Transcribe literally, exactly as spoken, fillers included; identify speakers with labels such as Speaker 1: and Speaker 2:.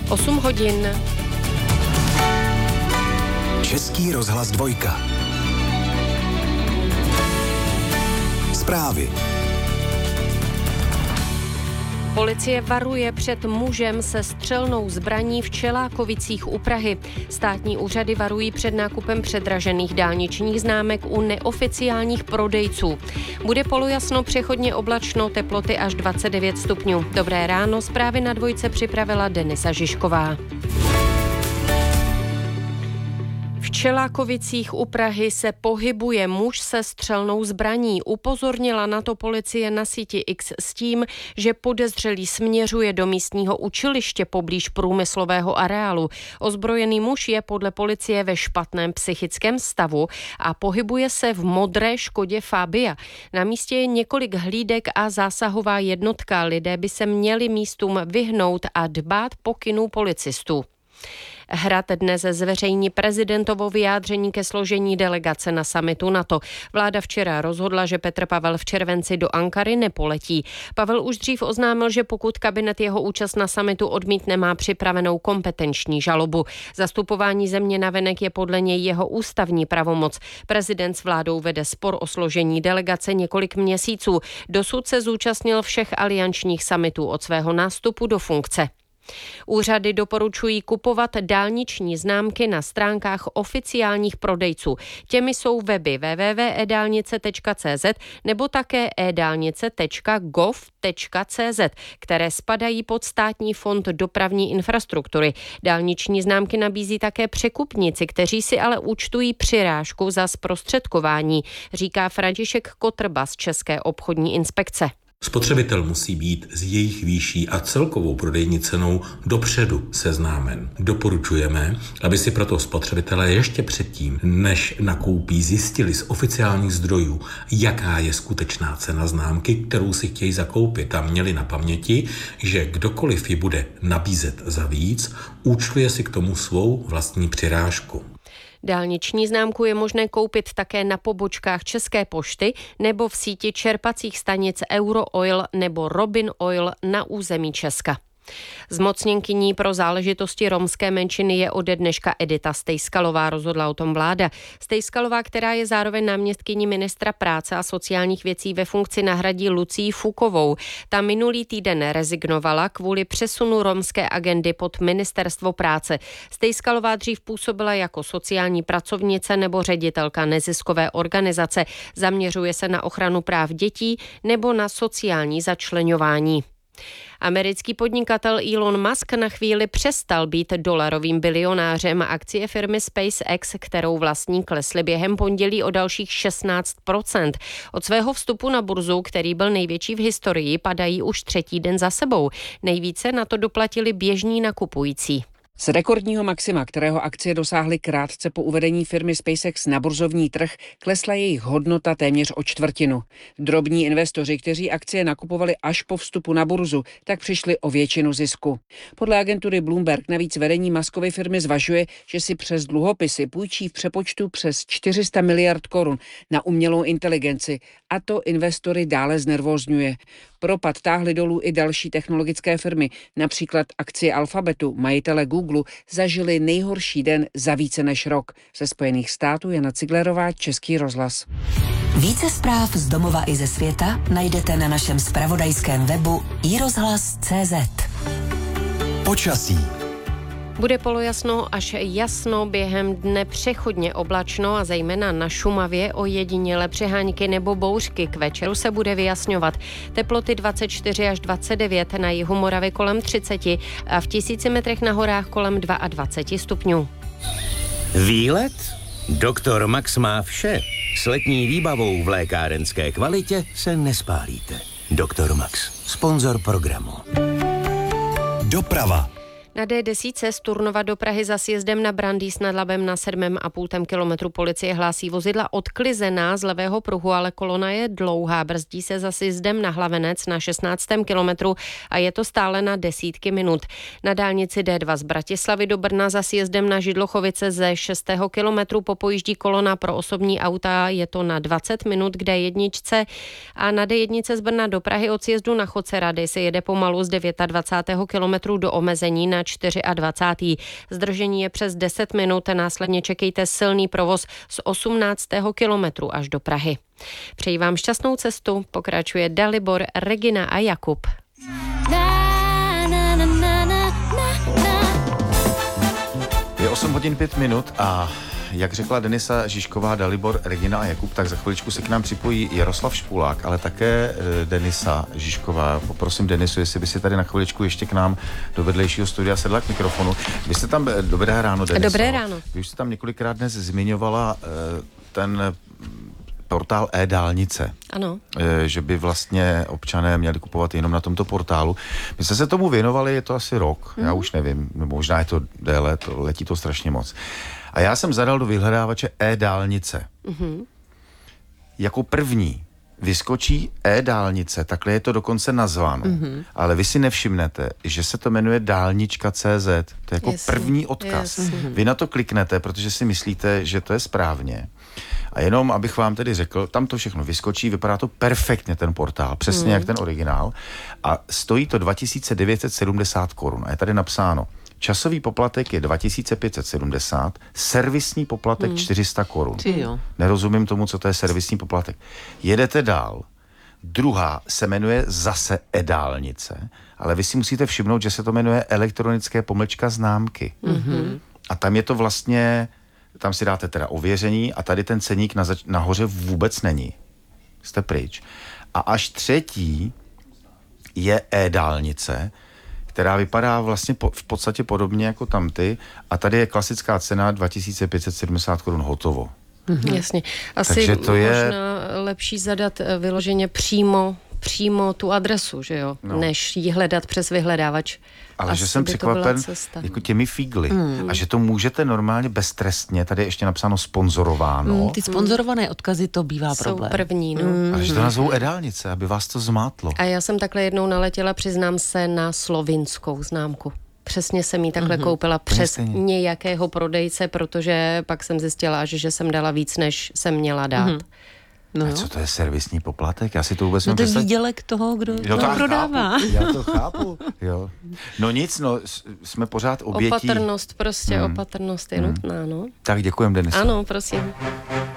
Speaker 1: osm hodin.
Speaker 2: Český rozhlas dvojka. Zprávy.
Speaker 1: Policie varuje před mužem se střelnou zbraní v Čelákovicích u Prahy. Státní úřady varují před nákupem předražených dálničních známek u neoficiálních prodejců. Bude polojasno, přechodně oblačno, teploty až dvacet devět stupňů. Dobré ráno, zprávy na dvojce připravila Denisa Žižková. V Čelákovicích u Prahy se pohybuje muž se střelnou zbraní. Upozornila na to policie na síti X s tím, že podezřelý směřuje do místního učiliště poblíž průmyslového areálu. Ozbrojený muž je podle policie ve špatném psychickém stavu a pohybuje se v modré Škodě Fabia. Na místě je několik hlídek a zásahová jednotka. Lidé by se měli místům vyhnout a dbát pokynů policistů. Hrad dnes zveřejní prezidentovo vyjádření ke složení delegace na summitu NATO. Vláda včera rozhodla, že Petr Pavel v červenci do Ankary nepoletí. Pavel už dřív oznámil, že pokud kabinet jeho účast na summitu odmítne, má připravenou kompetenční žalobu. Zastupování země navenek je podle něj jeho ústavní pravomoc. Prezident s vládou vede spor o složení delegace několik měsíců. Dosud se zúčastnil všech aliančních summitů od svého nástupu do funkce. Úřady doporučují kupovat dálniční známky na stránkách oficiálních prodejců. Těmi jsou weby w w w tečka e dálnice tečka c z nebo také e dálnice tečka gov tečka c z, které spadají pod Státní fond dopravní infrastruktury. Dálniční známky nabízí také překupníci, kteří si ale účtují přirážku za zprostředkování, říká František Kotrba z České obchodní inspekce.
Speaker 3: Spotřebitel musí být s jejich výší a celkovou prodejní cenou dopředu seznámen. Doporučujeme, aby si proto spotřebitelé ještě předtím, než nakoupí, zjistili z oficiálních zdrojů, jaká je skutečná cena známky, kterou si chtějí zakoupit, a měli na paměti, že kdokoliv ji bude nabízet za víc, účtuje si k tomu svou vlastní přirážku.
Speaker 1: Dálniční známku je možné koupit také na pobočkách České pošty nebo v síti čerpacích stanic Eurooil nebo Robin Oil na území Česka. Zmocněnkyní pro záležitosti romské menšiny je ode dneška Edita Stejskalová, rozhodla o tom vláda. Stejskalová, která je zároveň náměstkyní ministra práce a sociálních věcí, ve funkci nahradí Lucii Fukovou. Ta minulý týden rezignovala kvůli přesunu romské agendy pod ministerstvo práce. Stejskalová dřív působila jako sociální pracovnice nebo ředitelka neziskové organizace. Zaměřuje se na ochranu práv dětí nebo na sociální začleňování. Americký podnikatel Elon Musk na chvíli přestal být dolarovým bilionářem. Akcie firmy SpaceX, kterou vlastní, klesly během pondělí o dalších šestnáct procent. Od svého vstupu na burzu, který byl největší v historii, padají už třetí den za sebou. Nejvíce na to doplatili běžní nakupující.
Speaker 4: Z rekordního maxima, kterého akcie dosáhly krátce po uvedení firmy SpaceX na burzovní trh, klesla jejich hodnota téměř o čtvrtinu. Drobní investoři, kteří akcie nakupovali až po vstupu na burzu, tak přišli o většinu zisku. Podle agentury Bloomberg navíc vedení Muskovy firmy zvažuje, že si přes dluhopisy půjčí v přepočtu přes čtyři sta miliard korun na umělou inteligenci, a to investory dále znervózňuje. Propad táhly dolů i další technologické firmy, například akcie Alphabetu, majitele Google, zažili nejhorší den za více než rok. Ze Spojených států Jana Ciglerová, Český rozhlas.
Speaker 5: Více zpráv z domova i ze světa najdete na našem zpravodajském webu i rozhlas tečka cé zet.
Speaker 2: Počasí.
Speaker 1: Bude polojasno až jasno, během dne přechodně oblačno a zejména na Šumavě ojediněle přehánky nebo bouřky. K večeru se bude vyjasňovat. Teploty dvacet čtyři až dvacet devět, na jihu Moravy kolem třicet a v tisíci metrech na horách kolem dvacet dva stupňů.
Speaker 6: Výlet? Doktor Max má vše. S letní výbavou v lékárenské kvalitě se nespálíte. Doktor Max, sponzor programu.
Speaker 2: Doprava.
Speaker 1: Na D deset z Turnova do Prahy za sjezdem na Brandýs nad Labem na sedm a půl kilometru policie hlásí vozidla odklizená z levého pruhu, ale kolona je dlouhá. Brzdí se za sjezdem na Hlavenec na šestnáctém kilometru a je to stále na desítky minut. Na dálnici D dva z Bratislavy do Brna za sjezdem na Židlochovice ze šestého kilometru popojíždí kolona pro osobní auta, je to na dvacet minut k D jedna a na D jedna z Brna do Prahy od sjezdu na Chodce Rady se jede pomalu z dvacátého devátého kilometru do omezení na na dvacátého čtvrtého Zdržení je přes deset minut, následně čekejte silný provoz z osmnáctého kilometru až do Prahy. Přeji vám šťastnou cestu, pokračuje Dalibor, Regina a Jakub.
Speaker 7: Je osm hodin pět minut a jak řekla Denisa Žižková, Dalibor, Regina a Jakub, tak za chviličku se k nám připojí Jaroslav Špulák, ale také Denisa Žižková. Poprosím Denisu, jestli by si tady na chviličku ještě k nám do vedlejšího studia sedla k mikrofonu. Vy jste tam, dobré ráno, Deniso.
Speaker 1: Dobré ráno.
Speaker 7: Vy už jste tam několikrát dnes zmiňovala ten portál e-dálnice.
Speaker 1: Ano.
Speaker 7: Že by vlastně občané měli kupovat jenom na tomto portálu. My jsme se tomu věnovali, je to asi rok, mm. já už nevím, možná je to déle, to letí to strašně moc. A já jsem zadal do vyhledávače e-dálnice. Mm-hmm. Jako první vyskočí e-dálnice, takhle je to dokonce nazváno, mm-hmm. ale vy si nevšimnete, že se to jmenuje dálnička tečka cé zet. To je jako jasný, první odkaz. Jasný. Vy na to kliknete, protože si myslíte, že to je správně. A jenom, abych vám tedy řekl, tam to všechno vyskočí, vypadá to perfektně ten portál, přesně mm. jak ten originál. A stojí to dva tisíce devět set sedmdesát korun. A je tady napsáno, časový poplatek je dva tisíce pět set sedmdesát, servisní poplatek mm. čtyři sta korun. Nerozumím tomu, co to je servisní poplatek. Jedete dál. Druhá se jmenuje zase e-dálnice, ale vy si musíte všimnout, že se to jmenuje elektronické pomlčka známky. Mm-hmm. A tam je to vlastně... Tam si dáte teda ověření a tady ten ceník na zač- nahoře vůbec není. Jste pryč. A až třetí je e-dálnice, která vypadá vlastně po, v podstatě podobně jako tamty a tady je klasická cena dva tisíce pět set sedmdesát korun hotovo.
Speaker 1: Mhm. Jasně. Asi
Speaker 7: Takže to je...
Speaker 1: možná lepší zadat vyloženě přímo přímo tu adresu, že jo, no. než ji hledat přes vyhledávač.
Speaker 7: Ale
Speaker 1: Asi
Speaker 7: že jsem překvapen jako těmi fígly. Mm. A že to můžete normálně beztrestně, tady je ještě napsáno sponzorováno.
Speaker 8: Mm, ty sponzorované odkazy, to bývá
Speaker 1: Jsou
Speaker 8: problém.
Speaker 1: první, no.
Speaker 7: Mm. A že to nazvou e-dálnice, aby vás to zmátlo.
Speaker 1: A já jsem takhle jednou naletěla, přiznám se, na slovinskou známku. Přesně jsem ji takhle mm-hmm. koupila přes
Speaker 7: stejně.
Speaker 1: nějakého prodejce, protože pak jsem zjistila, že, že jsem dala víc, než jsem měla dát. Mm-hmm.
Speaker 8: No
Speaker 7: a co to je servisní poplatek? Já si to vůbec
Speaker 8: no to je
Speaker 7: představ...
Speaker 8: výdělek toho, kdo
Speaker 7: jo,
Speaker 8: to prodává.
Speaker 7: Chápu. Já to chápu. Jo. No nic, no, jsme pořád obětí.
Speaker 1: Opatrnost, prostě hmm. opatrnost je hmm. nutná, no.
Speaker 7: Tak děkujem, Denise.
Speaker 1: Ano, prosím.